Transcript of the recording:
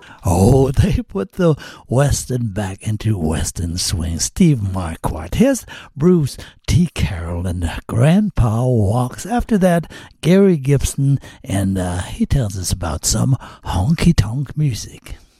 Oh, they put the Western back into Western swing. Steve Marquardt. Here's Bruce T. Carroll and Grandpa Walks. After that, Gary Gibson, and he tells us about some honky-tonk music.